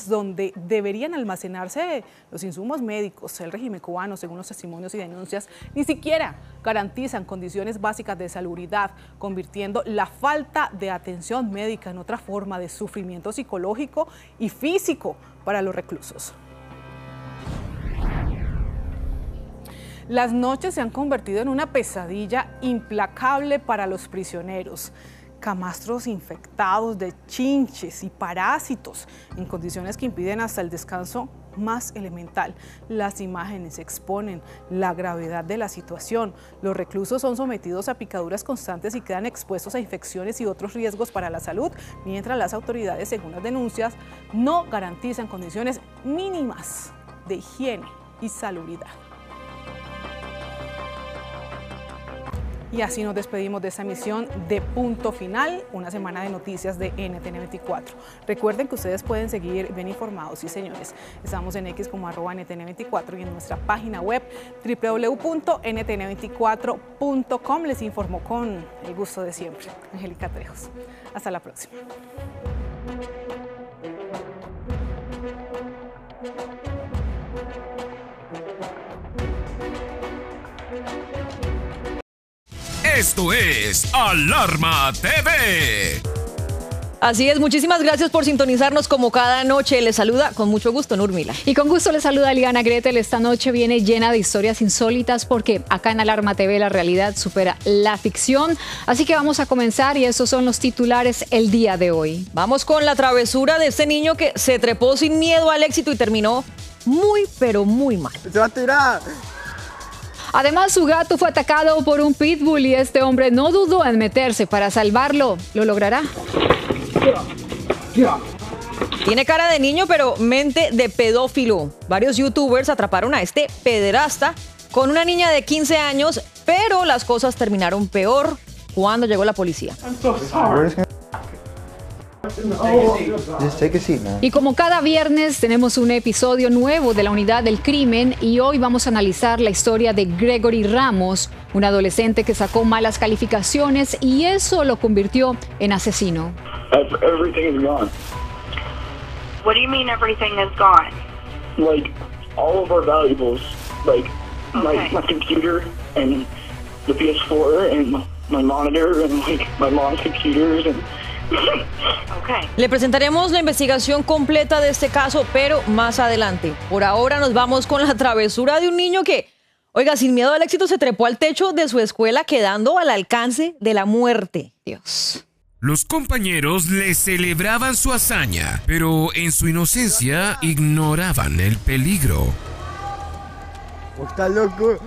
donde deberían almacenarse los insumos médicos. El régimen cubano, según los testimonios y denuncias, ni siquiera garantizan condiciones básicas de salubridad, convirtiendo la falta de atención médica en otra forma de sufrimiento psicológico y físico para los reclusos. Las noches se han convertido en una pesadilla implacable para los prisioneros. Camastros infectados de chinches y parásitos en condiciones que impiden hasta el descanso más elemental. Las imágenes exponen la gravedad de la situación. Los reclusos son sometidos a picaduras constantes y quedan expuestos a infecciones y otros riesgos para la salud, mientras las autoridades, según las denuncias, no garantizan condiciones mínimas de higiene y salubridad. Y así nos despedimos de esta emisión de Punto Final, una semana de noticias de NTN 24. Recuerden que ustedes pueden seguir bien informados, sí señores. Estamos en X como @NTN24 y en nuestra página web www.ntn24.com. Les informó con el gusto de siempre, Angélica Trejos. Hasta la próxima. Esto es Alarma TV. Así es, muchísimas gracias por sintonizarnos como cada noche. Les saluda con mucho gusto Nurmila. Y con gusto les saluda Liana Gretel. Esta noche viene llena de historias insólitas porque acá en Alarma TV la realidad supera la ficción. Así que vamos a comenzar y esos son los titulares el día de hoy. Vamos con la travesura de este niño que se trepó sin miedo al éxito y terminó muy, pero muy mal. ¡Se va a tirar! Además, su gato fue atacado por un pitbull y este hombre no dudó en meterse para salvarlo. ¿Lo logrará? Tiene cara de niño, pero mente de pedófilo. Varios youtubers atraparon a este pederasta con una niña de 15 años, pero las cosas terminaron peor cuando llegó la policía. Y como cada viernes tenemos un episodio nuevo de la Unidad del Crimen y hoy vamos a analizar la historia de Gregory Ramos, un adolescente que sacó malas calificaciones y eso lo convirtió en asesino. Everything is gone. What do you mean everything is gone? Like all of our valuables, like Okay. my computer and the PS4 and my monitor and like my mom's computers and Okay. Le presentaremos la investigación completa de este caso, pero más adelante. Por ahora nos vamos con la travesura de un niño que, oiga, sin miedo al éxito se trepó al techo de su escuela quedando al alcance de la muerte. Dios. Los compañeros le celebraban su hazaña, pero en su inocencia ignoraban el peligro. ¡Está loco!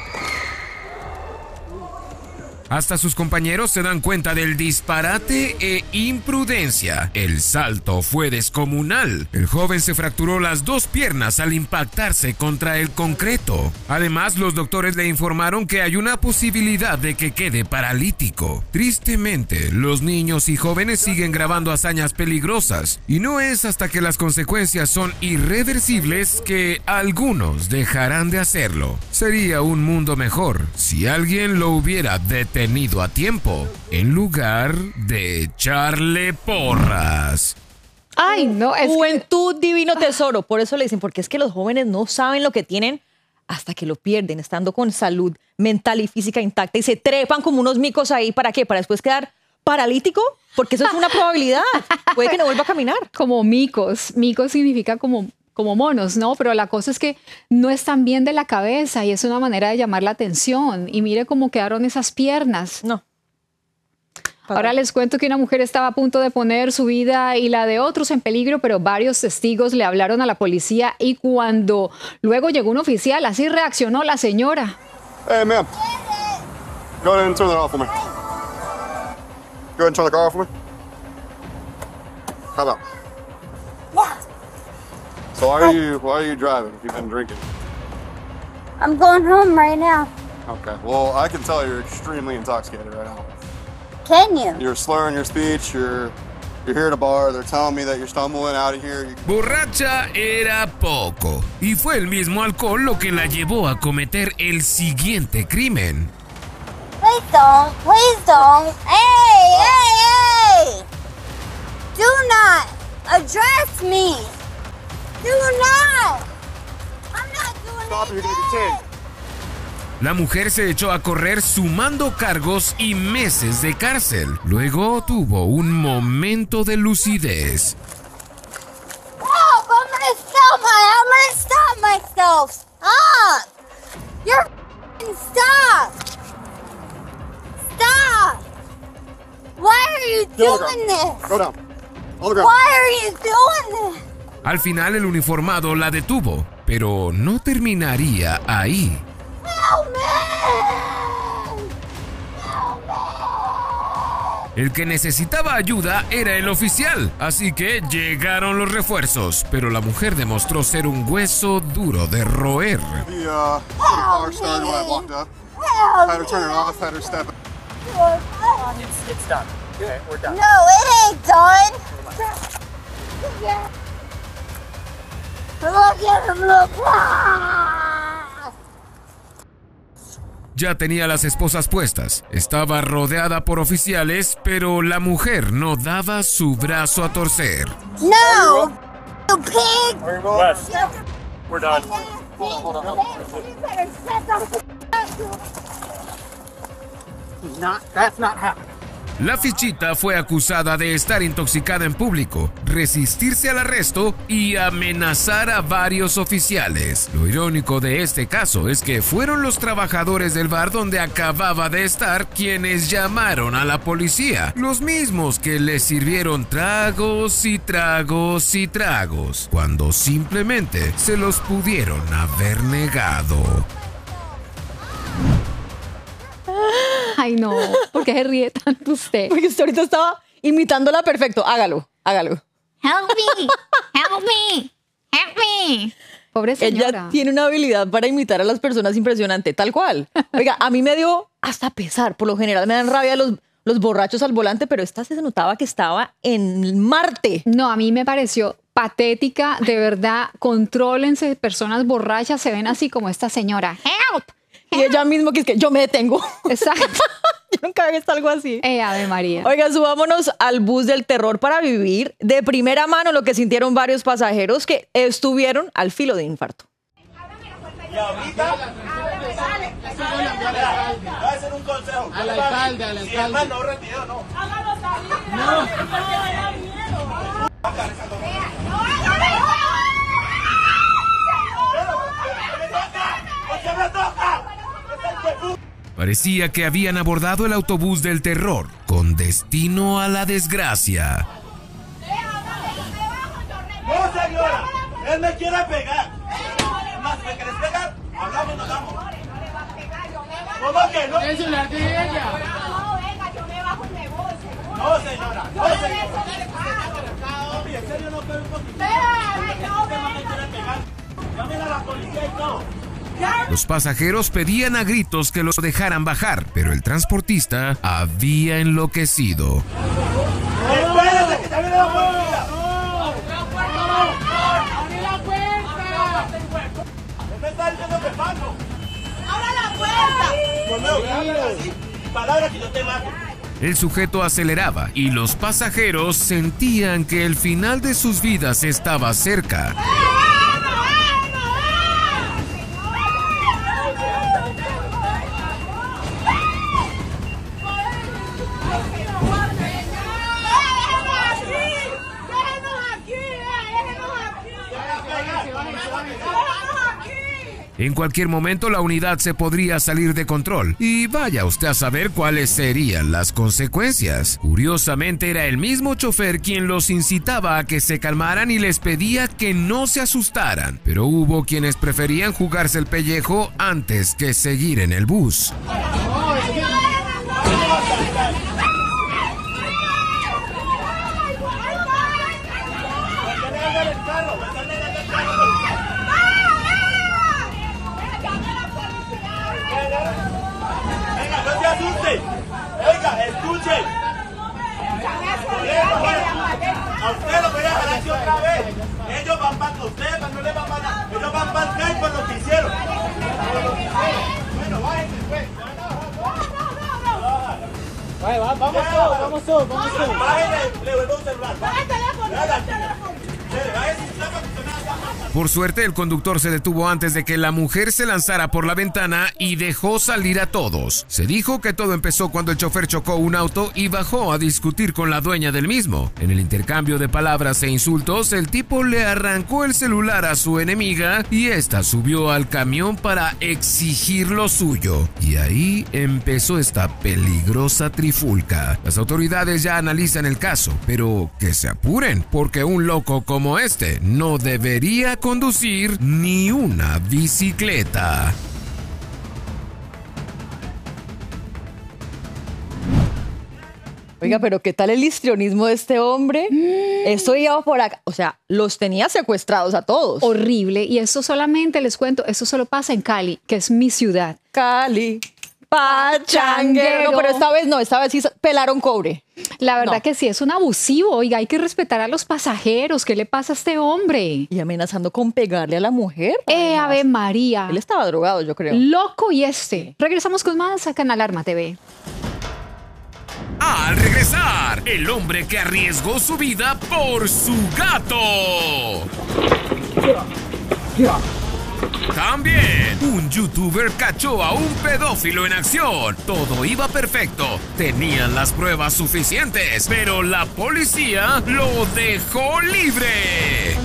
Hasta sus compañeros se dan cuenta del disparate e imprudencia. El salto fue descomunal. El joven se fracturó las dos piernas al impactarse contra el concreto. Además, los doctores le informaron que hay una posibilidad de que quede paralítico. Tristemente, los niños y jóvenes siguen grabando hazañas peligrosas y no es hasta que las consecuencias son irreversibles que algunos dejarán de hacerlo. Sería un mundo mejor si alguien lo hubiera detenido a tiempo, en lugar de echarle porras. Ay, no, es Juventud, divino tesoro. Por eso le dicen, porque es que los jóvenes no saben lo que tienen hasta que lo pierden, estando con salud mental y física intacta y se trepan como unos micos ahí. ¿Para qué? ¿Para después quedar paralítico? Porque eso es una probabilidad. Puede que no vuelva a caminar. como micos. Micos significa como monos, ¿no? Pero la cosa es que no están bien de la cabeza y es una manera de llamar la atención. Y mire cómo quedaron esas piernas. No. Ahora les cuento que una mujer estaba a punto de poner su vida y la de otros en peligro, pero varios testigos le hablaron a la policía y cuando luego llegó un oficial, así reaccionó la señora. Hey, ma'am. Go ahead and turn that off for me. Go ahead and turn the car off for me. How about? So why are you driving if you've been drinking? I'm going home right now. Okay. Well, I can tell you're extremely intoxicated right now. Can you? You're slurring your speech. You're here at a bar. They're telling me that you're stumbling out of here. Borracha era poco, y fue el mismo alcohol lo que la llevó a cometer el siguiente crimen. Please don't. Please don't. Hey, hey, hey! Do not address me. stop or you're gonna be detained. La mujer se echó a correr sumando cargos y meses de cárcel. Luego tuvo un momento de lucidez. Help! I'm gonna stop myself! Stop! You're f***ing stop! Stop! Why are you doing this? Go down. On the ground. Why are you doing this? Al final el uniformado la detuvo, pero no terminaría ahí. Help me! Help me! El que necesitaba ayuda era el oficial, así que llegaron los refuerzos, pero la mujer demostró ser un hueso duro de roer. The car started when I walked up. Help Had her turn it off, had her step. It's done. Okay, we're done. No, it ain't done. Look at him, look. Ya tenía las esposas puestas, estaba rodeada por oficiales, pero la mujer no daba su brazo a torcer. No, you pig. Wes, we're done. That's not happening. La fichita fue acusada de estar intoxicada en público, resistirse al arresto y amenazar a varios oficiales. Lo irónico de este caso es que fueron los trabajadores del bar donde acababa de estar quienes llamaron a la policía, los mismos que les sirvieron tragos y tragos y tragos, cuando simplemente se los pudieron haber negado. Ay, no, ¿por qué se ríe tanto usted? Porque usted ahorita estaba imitándola perfecto. Hágalo. Help me! Help me! Help me! Pobre señora. Ella tiene una habilidad para imitar a las personas impresionante, tal cual. Oiga, a mí me dio hasta pesar. Por lo general me dan rabia los borrachos al volante, pero esta se notaba que estaba en Marte. No, a mí me pareció patética, de verdad. Contrólense, personas borrachas se ven así como esta señora. ¡Help! Y ella mismo que es que yo me detengo. Exacto. Yo nunca había visto algo así. Ave María. Oiga, subámonos al bus del terror para vivir de primera mano lo que sintieron varios pasajeros que estuvieron al filo de infarto. Y ahorita, voy a hacer un consejo. Al alcalde. Si el man no retiró, no. Hágalo salir. No. Parecía que habían abordado el autobús del terror, con destino a la desgracia. No, señora, él me quiere pegar. Más, ¿me quieres pegar? Hablamos, nos damos. ¿Cómo que no? Es la de ella. No, venga, yo me bajo y me voy. No, señora. No, señora. Oye, en serio no quiero un poquito. No, venga. Llamen a la policía y todo. Los pasajeros pedían a gritos que los dejaran bajar, pero el transportista había enloquecido. ¡Espérate, que también la policía! ¡Abre la puerta! ¿Qué me está diciendo que pago? ¡Abra la puerta! Conmigo, así, palabras que yo te mato. El sujeto aceleraba y los pasajeros sentían que el final de sus vidas estaba cerca. En cualquier momento la unidad se podría salir de control y vaya usted a saber cuáles serían las consecuencias. Curiosamente era el mismo chofer quien los incitaba a que se calmaran y les pedía que no se asustaran, pero hubo quienes preferían jugarse el pellejo antes que seguir en el bus. Venga, no se asusten. Oiga, escuchen. A usted lo voy a dejar así otra vez. Ellos van para ustedes, no les van para nada. Ellos van para el CAI por lo que hicieron. Bueno, bájense pues. Vamos todos. Bájenle, le vuelvo un celular. Bájenle el teléfono. Bájenle, sin plata, que usted me da Por suerte, el conductor se detuvo antes de que la mujer se lanzara por la ventana y dejó salir a todos. Se dijo que todo empezó cuando el chofer chocó un auto y bajó a discutir con la dueña del mismo. En el intercambio de palabras e insultos, el tipo le arrancó el celular a su enemiga y esta subió al camión para exigir lo suyo. Y ahí empezó esta peligrosa trifulca. Las autoridades ya analizan el caso, pero que se apuren, porque un loco como este no debería conducir ni una bicicleta. Oiga, pero ¿qué tal el histrionismo de este hombre? Esto iba por acá, o sea, los tenía secuestrados a todos. Horrible. Y eso solamente, les cuento, eso solo pasa en Cali, que es mi ciudad. Cali, pachanguero. No, pero esta vez no, esta vez sí pelaron cobre. La verdad que sí, es un abusivo. Oiga, hay que respetar a los pasajeros. ¿Qué le pasa a este hombre? Y amenazando con pegarle a la mujer. Ave María. Él estaba drogado, yo creo. Loco y este. Regresamos con más acá en Alarma TV. Al regresar, el hombre que arriesgó su vida por su gato. También, un youtuber cachó a un pedófilo en acción. Todo iba perfecto. Tenían las pruebas suficientes, pero la policía lo dejó libre.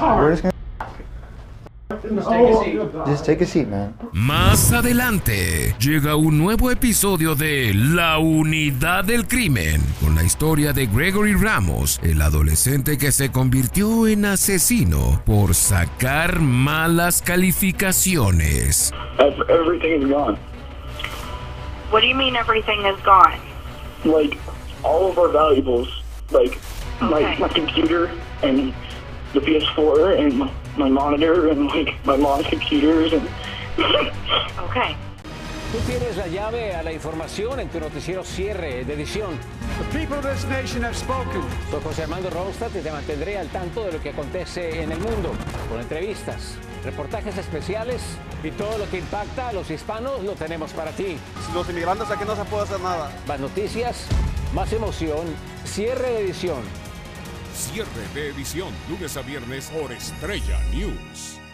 Just take a seat, man. Más adelante, llega un nuevo episodio de La Unidad del Crimen, con la historia de Gregory Ramos, el adolescente que se convirtió en asesino por sacar malas calificaciones. Everything is gone. What do you mean everything is gone? Like, all of our valuables. Like, my computer and the PS4 and my monitor and like my mom's computers and Okay. Tú tienes la llave a la información en tu noticiero Cierre de Edición. The people of this nation have spoken. Soy José Armando Ronstadt y te mantendré al tanto de lo que acontece en el mundo, con entrevistas, reportajes especiales y todo lo que impacta a los hispanos lo tenemos para ti. Los inmigrantes aquí no se puede hacer nada. Más noticias, más emoción, Cierre de Edición. Cierre de Edición, lunes a viernes por Estrella News.